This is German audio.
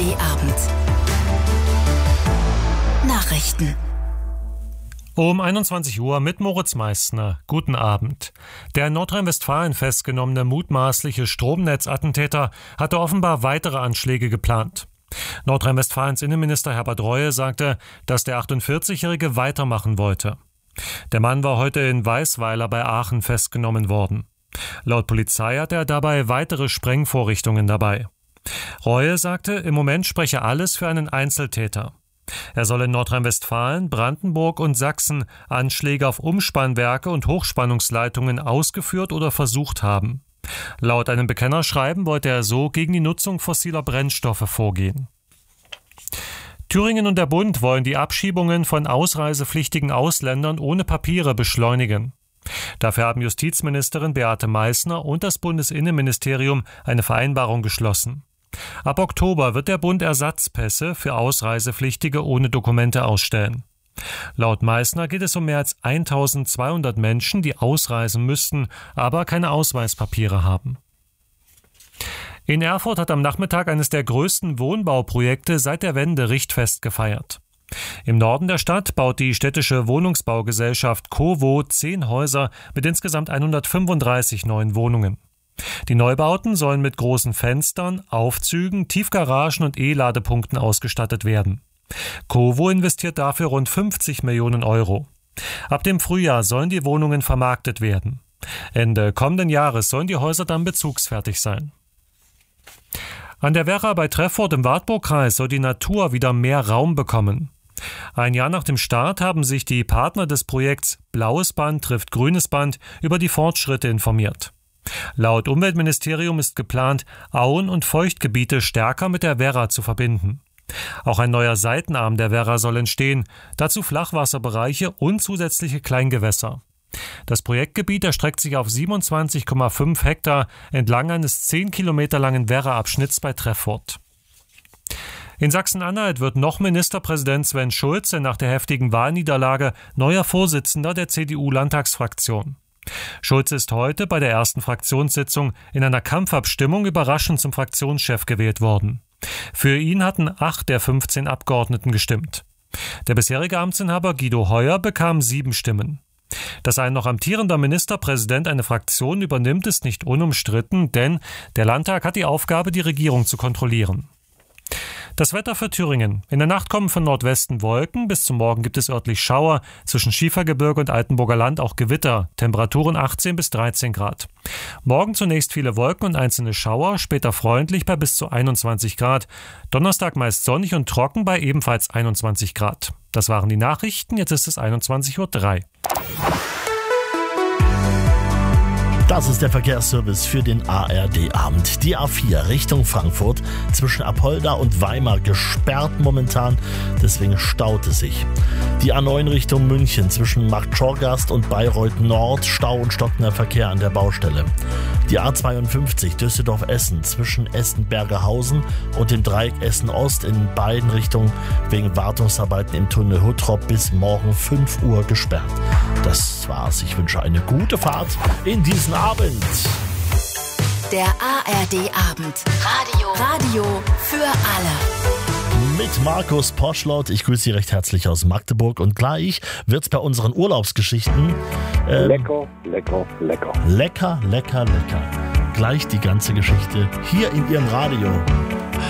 ARD-Abend. Nachrichten. Um 21 Uhr mit Moritz Meissner. Guten Abend. Der in Nordrhein-Westfalen festgenommene mutmaßliche Stromnetzattentäter hatte offenbar weitere Anschläge geplant. Nordrhein-Westfalens Innenminister Herbert Reue sagte, dass der 48-Jährige weitermachen wollte. Der Mann war heute in Weißweiler bei Aachen festgenommen worden. Laut Polizei hatte er dabei weitere Sprengvorrichtungen dabei. Reue sagte, im Moment spreche alles für einen Einzeltäter. Er soll in Nordrhein-Westfalen, Brandenburg und Sachsen Anschläge auf Umspannwerke und Hochspannungsleitungen ausgeführt oder versucht haben. Laut einem Bekennerschreiben wollte er so gegen die Nutzung fossiler Brennstoffe vorgehen. Thüringen und der Bund wollen die Abschiebungen von ausreisepflichtigen Ausländern ohne Papiere beschleunigen. Dafür haben Justizministerin Beate Meißner und das Bundesinnenministerium eine Vereinbarung geschlossen. Ab Oktober wird der Bund Ersatzpässe für Ausreisepflichtige ohne Dokumente ausstellen. Laut Meißner geht es um mehr als 1200 Menschen, die ausreisen müssten, aber keine Ausweispapiere haben. In Erfurt hat am Nachmittag eines der größten Wohnbauprojekte seit der Wende Richtfest gefeiert. Im Norden der Stadt baut die städtische Wohnungsbaugesellschaft COWO 10 Häuser mit insgesamt 135 neuen Wohnungen. Die Neubauten sollen mit großen Fenstern, Aufzügen, Tiefgaragen und E-Ladepunkten ausgestattet werden. COWO investiert dafür rund 50 Millionen Euro. Ab dem Frühjahr sollen die Wohnungen vermarktet werden. Ende kommenden Jahres sollen die Häuser dann bezugsfertig sein. An der Werra bei Treffort im Wartburgkreis soll die Natur wieder mehr Raum bekommen. Ein Jahr nach dem Start haben sich die Partner des Projekts Blaues Band trifft Grünes Band über die Fortschritte informiert. Laut Umweltministerium ist geplant, Auen und Feuchtgebiete stärker mit der Werra zu verbinden. Auch ein neuer Seitenarm der Werra soll entstehen, dazu Flachwasserbereiche und zusätzliche Kleingewässer. Das Projektgebiet erstreckt sich auf 27,5 Hektar entlang eines 10 Kilometer langen Werra-Abschnitts bei Treffort. In Sachsen-Anhalt wird noch Ministerpräsident Sven Schulze nach der heftigen Wahlniederlage neuer Vorsitzender der CDU-Landtagsfraktion. Schulze ist heute bei der ersten Fraktionssitzung in einer Kampfabstimmung überraschend zum Fraktionschef gewählt worden. Für ihn hatten 8 der 15 Abgeordneten gestimmt. Der bisherige Amtsinhaber Guido Heuer bekam 7 Stimmen. Dass ein noch amtierender Ministerpräsident eine Fraktion übernimmt, ist nicht unumstritten, denn der Landtag hat die Aufgabe, die Regierung zu kontrollieren. Das Wetter für Thüringen. In der Nacht kommen von Nordwesten Wolken. Bis zum Morgen gibt es örtlich Schauer. Zwischen Schiefergebirge und Altenburger Land auch Gewitter. Temperaturen 18 bis 13 Grad. Morgen zunächst viele Wolken und einzelne Schauer. Später freundlich bei bis zu 21 Grad. Donnerstag meist sonnig und trocken bei ebenfalls 21 Grad. Das waren die Nachrichten. Jetzt ist es 21:03 Uhr. Das ist der Verkehrsservice für den ARD-Abend. Die A4 Richtung Frankfurt zwischen Apolda und Weimar gesperrt momentan, deswegen staut es sich. Die A9 Richtung München zwischen Marktschorgast und Bayreuth Nord, Stau und stockender Verkehr an der Baustelle. Die A52 Düsseldorf-Essen zwischen Essen-Bergerhausen und dem Dreieck Essen-Ost in beiden Richtungen wegen Wartungsarbeiten im Tunnel Huttrop bis morgen 5 Uhr gesperrt. Das war's. Ich wünsche eine gute Fahrt in diesen Abend. Der ARD-Abend. Radio für alle. Mit Markus Poschlott. Ich grüße Sie recht herzlich aus Magdeburg. Und gleich wird's bei unseren Urlaubsgeschichten Lecker. Lecker. Gleich die ganze Geschichte hier in Ihrem Radio.